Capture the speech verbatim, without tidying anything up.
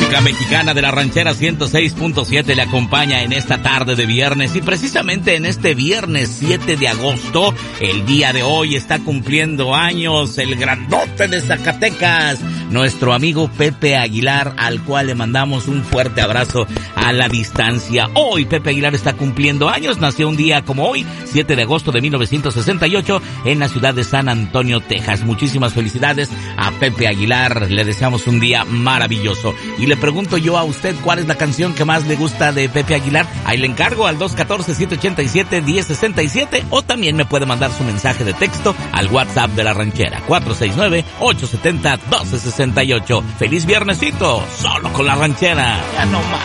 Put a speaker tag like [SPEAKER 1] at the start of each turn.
[SPEAKER 1] música mexicana de la ranchera ciento seis punto siete le acompaña en esta tarde de viernes, y precisamente en este viernes siete de agosto, el día de hoy, está cumpliendo años el grandote de Zacatecas, nuestro amigo Pepe Aguilar, al cual le mandamos un fuerte abrazo a la distancia. Hoy Pepe Aguilar está cumpliendo años, nació un día como hoy, siete de agosto de mil novecientos sesenta y ocho, en la ciudad de San Antonio, Texas. Muchísimas felicidades a Pepe Aguilar, le deseamos un día maravilloso. Y le pregunto yo a usted, ¿cuál es la canción que más le gusta de Pepe Aguilar? Ahí le encargo al dos uno cuatro, siete ocho siete, uno cero seis siete, o también me puede mandar su mensaje de texto al WhatsApp de la ranchera, cuatro seis nueve, ocho siete cero, uno dos seis ocho. ¡Feliz viernesito! Solo con la ranchera. Ya no más.